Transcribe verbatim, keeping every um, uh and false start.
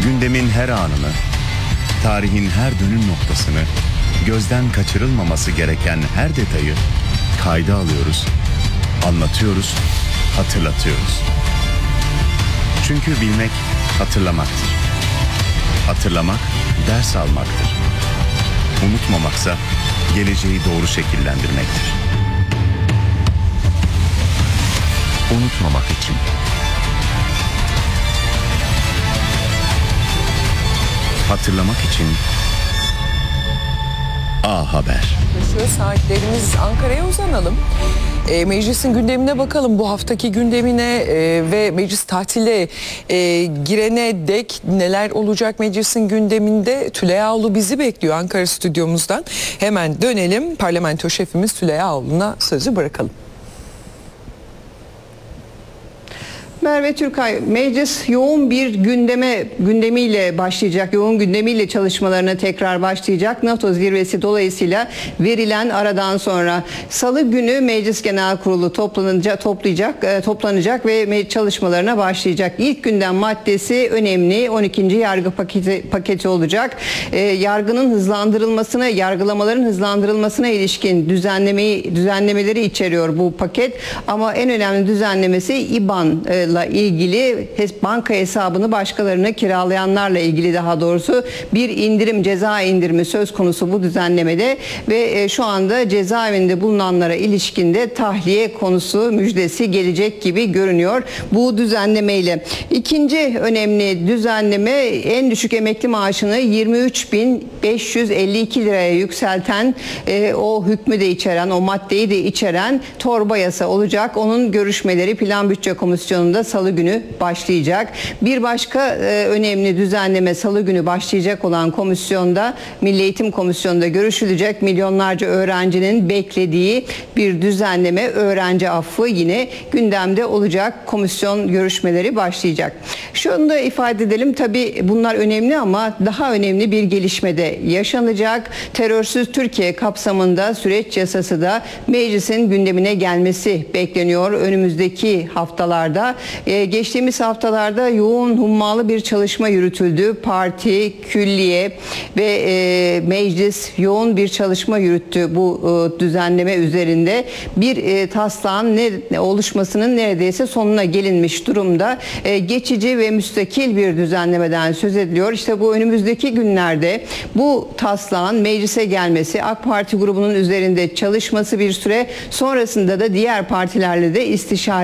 Gündemin her anını, tarihin her dönüm noktasını, gözden kaçırılmaması gereken her detayı kayda alıyoruz, anlatıyoruz, hatırlatıyoruz. Çünkü bilmek hatırlamaktır. Hatırlamak ders almaktır. Unutmamaksa geleceği doğru şekillendirmektir. Unutmamak için. Hatırlamak için A Haber. Şu saatlerimiz Ankara'ya uzanalım. E, meclisin gündemine bakalım. Bu haftaki gündemine e, ve meclis tatile e, girene dek neler olacak meclisin gündeminde? Tülay Ağulu bizi bekliyor Ankara stüdyomuzdan. Hemen dönelim. Parlamento şefimiz Tülay Ağulu'na sözü bırakalım. Merve Türkay, meclis yoğun bir gündeme gündemiyle başlayacak, yoğun gündemiyle çalışmalarına tekrar başlayacak. NATO zirvesi dolayısıyla verilen aradan sonra Salı günü Meclis Genel Kurulu toplanacak, toplayacak, toplanacak ve çalışmalarına başlayacak. İlk gündem maddesi önemli, on ikinci yargı paketi, paketi olacak. E, yargının hızlandırılmasına, yargılamaların hızlandırılmasına ilişkin düzenlemeyi düzenlemeleri içeriyor bu paket. Ama en önemli düzenlemesi İBAN ile ilgili banka hesabını başkalarına kiralayanlarla ilgili, daha doğrusu bir indirim, ceza indirimi söz konusu bu düzenlemede ve şu anda cezaevinde bulunanlara ilişkinde tahliye konusu müjdesi gelecek gibi görünüyor bu düzenlemeyle. İkinci önemli düzenleme en düşük emekli maaşını yirmi üç bin beş yüz elli iki liraya yükselten e, o hükmü de içeren, o maddeyi de içeren torba yasa olacak. Onun görüşmeleri Plan Bütçe Komisyonu'nda Salı günü başlayacak. Bir başka e, önemli düzenleme Salı günü başlayacak olan komisyonda, Milli Eğitim Komisyonu'nda görüşülecek. Milyonlarca öğrencinin beklediği bir düzenleme, öğrenci affı yine gündemde olacak. Komisyon görüşmeleri başlayacak. Şunu da ifade edelim, tabii bunlar önemli ama daha önemli bir gelişme de yaşanacak. Terörsüz Türkiye kapsamında süreç yasası da meclisin gündemine gelmesi bekleniyor önümüzdeki haftalarda. Ee, geçtiğimiz haftalarda yoğun hummalı bir çalışma yürütüldü. Parti, külliye ve e, meclis yoğun bir çalışma yürüttü bu e, düzenleme üzerinde. Bir e, taslağın ne, oluşmasının neredeyse sonuna gelinmiş durumda. E, geçici ve müstakil bir düzenlemeden söz ediliyor. İşte bu önümüzdeki günlerde bu taslağın meclise gelmesi, AK Parti grubunun üzerinde çalışması bir süre, sonrasında da diğer partilerle de istişare